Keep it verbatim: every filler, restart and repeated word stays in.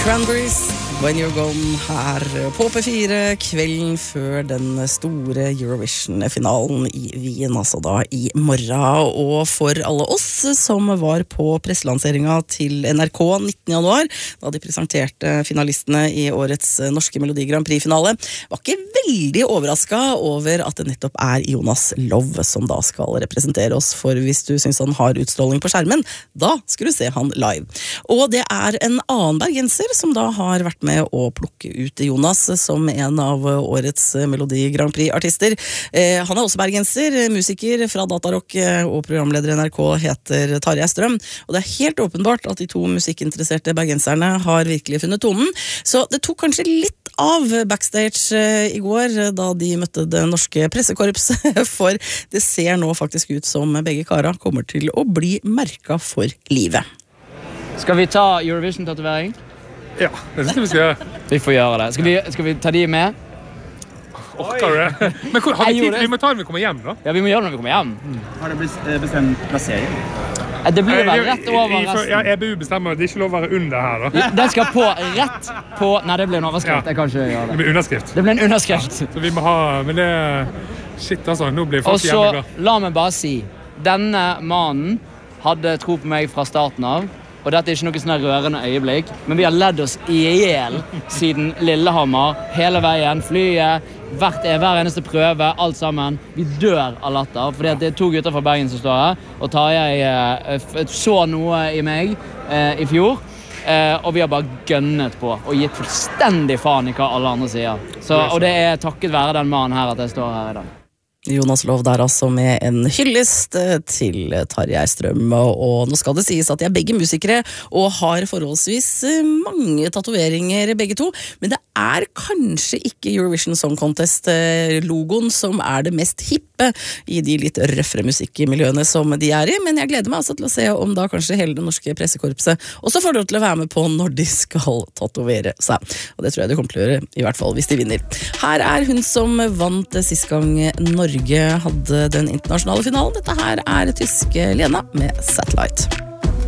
Cranberries, When You're Gone, her på P fire, kvelden før den store Eurovision-finalen i Wien, altså da i morgen. Og for alle oss som var på presselanseringen til N R K nittende januar, da de presenterte finalistene i årets norske Melodi Grand Prix-finale, var ikke veldig overrasket over at det nettopp er Jonas Love som da skal representere oss, for hvis du synes han har utstråling på skjermen, da skal du se han live. Og det er en annen bergenser som da har vært med å plukke ut Jonas som en av årets Melodi Grand Prix-artister. Eh, han er også bergenser, musiker fra Datarock, og programleder i N R K heter Tarjei Strøm. Og det er helt åpenbart at de to musikkinteresserte bergenserne har virkelig funnet tonen. Så det tok kanskje litt av backstage i går da de møtte det norske pressekorps, for det ser nå faktisk ut som begge kara kommer til å bli merket for livet. Skal vi ta Eurovision-tatovering? Ja, det synes jeg vi skal gjøre. Vi får gjøre det. Skal vi, skal vi ta de med? Orker du det? Men hvor, har vi tid? Vi må ta det når vi kommer hjem, da. Ja, vi må gjøre det når vi kommer hjem. Mm. Har det bestemt plassering? Det blir vel rett over resten. Ja, E B U bestemmer at det ikke lov å være under her, da. Ja, den skal på rett på... Nei, det blir en overskrift. Ja. Jeg kan ikke gjøre det. Det blir underskrift. Det blir en underskrift. Ja, så vi må ha... Men det... Shit, altså. Nå blir folk hjemme glad. Og så, la meg bare si, denne mannen hadde tro på meg fra starten av, og dette er ikke noe sånn rørende øyeblikk, men vi har ledd oss i hjel siden Lillehammer, hele veien, flyet, hvert, hver eneste prøve, alt sammen. Vi dør av latter, fordi det er to gutter fra Bergen som står her, og Tarjei så noe i meg eh, i fjor, eh, og vi har bare gønnet på, og gitt fullstendig faen i hva alle andre sier. Så, og det er takket være den mannen her at jeg står her i dag. Jonas Love der altså med en hyllest til Tarjei Strøm, og nå skal det sies at de er begge musikere og har forholdsvis mange tatoveringer begge to, men det er kanskje ikke Eurovision Song Contest-logoen som er det mest hippe i de litt røffere musikkmiljøene som de er i, men jeg gleder meg altså til å se om da kanskje hele det norske pressekorpset også får lov til å være med på når de skal tatovere seg, og det tror jeg de kommer til å gjøre, i hvert fall hvis de vinner. Her er hun som vant sist gang Norge Norge hadde den internasjonale finalen. Dette her er tyske Lena med Satellite.